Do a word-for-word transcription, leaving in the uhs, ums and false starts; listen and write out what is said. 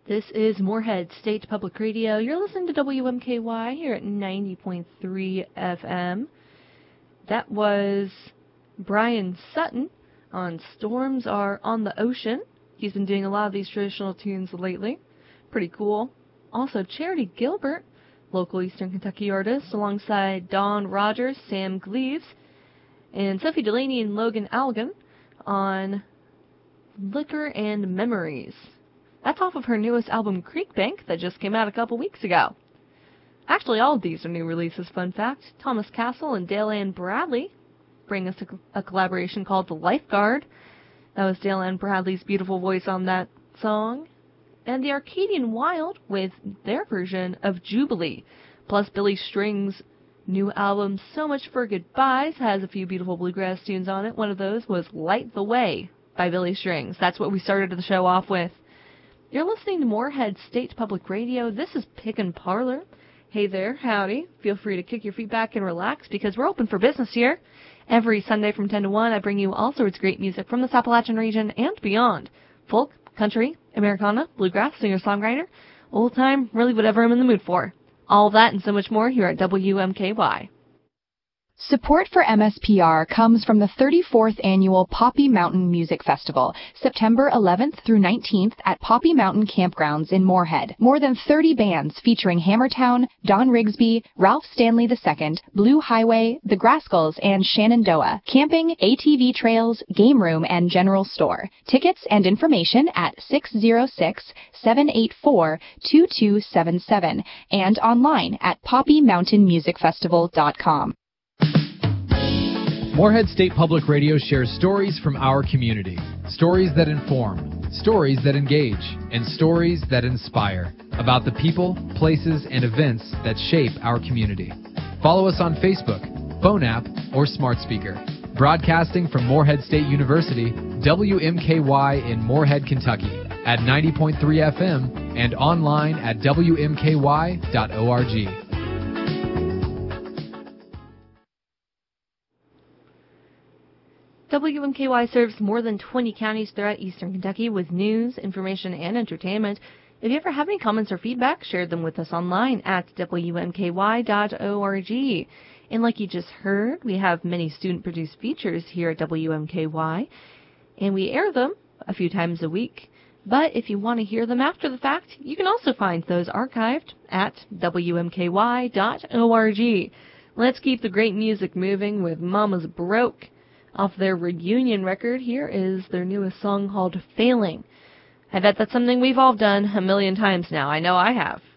This is Moorhead State Public Radio. You're listening to W M K Y here at ninety point three F M. That was Brian Sutton on Storms Are on the Ocean. He's been doing a lot of these traditional tunes lately. Pretty cool. Also, Charity Gilbert, local Eastern Kentucky artist, alongside Don Rogers, Sam Gleaves, and Sophie Delaney and Logan Algan on Liquor and Memories. That's off of her newest album, Creekbank, that just came out a couple weeks ago. Actually, all of these are new releases, fun fact. Thomas Castle and Dale Ann Bradley bring us a, a collaboration called The Lifeguard. That was Dale Ann Bradley's beautiful voice on that song. And the Arcadian Wild with their version of Jubilee. Plus, Billy String's new album, So Much for Goodbyes, has a few beautiful bluegrass tunes on it. One of those was Light the Way by Billy Strings. That's what we started the show off with. You're listening to Moorhead State Public Radio. This is Pickin' Parlor. Hey there, howdy. Feel free to kick your feet back and relax because we're open for business here. Every Sunday from ten to one, I bring you all sorts of great music from this Appalachian region and beyond. Folk, country, Americana, bluegrass, singer-songwriter, old-time, really whatever I'm in the mood for. All of that and so much more here at W M K Y. Support for M S P R comes from the thirty-fourth Annual Poppy Mountain Music Festival, September eleventh through nineteenth at Poppy Mountain Campgrounds in Moorhead. More than thirty bands featuring Hammertown, Don Rigsby, Ralph Stanley the Second, Blue Highway, The Grascals, and Shenandoah. Camping, A T V trails, game room, and general store. Tickets and information at six oh six, seven eight four, two two seven seven and online at poppy mountain music festival dot com. Moorhead State Public Radio shares stories from our community. Stories that inform, stories that engage, and stories that inspire about the people, places, and events that shape our community. Follow us on Facebook, phone app, or smart speaker. Broadcasting from Moorhead State University, W M K Y in Moorhead, Kentucky at ninety point three F M and online at W M K Y dot org. W M K Y serves more than twenty counties throughout eastern Kentucky with news, information, and entertainment. If you ever have any comments or feedback, share them with us online at W M K Y dot org. And like you just heard, we have many student-produced features here at W M K Y, and we air them a few times a week. But if you want to hear them after the fact, you can also find those archived at W M K Y dot org. Let's keep the great music moving with Mama's Broke. Off their reunion record, here is their newest song called Failing. I bet that's something we've all done a million times now. I know I have.